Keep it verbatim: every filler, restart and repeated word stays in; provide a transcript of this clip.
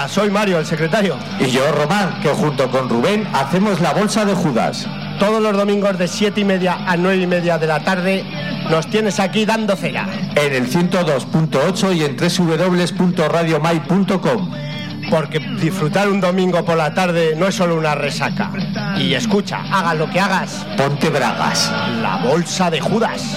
soy Mario, el secretario. Y yo, Román, que junto con Rubén hacemos la bolsa de Judas. Todos los domingos de siete y media a nueve y media de la tarde nos tienes aquí dando cera. En el ciento dos punto ocho y en doble u doble u doble u punto radio mai punto com. Porque disfrutar un domingo por la tarde no es solo una resaca. Y escucha, hagas lo que hagas, ponte bragas. La bolsa de Judas.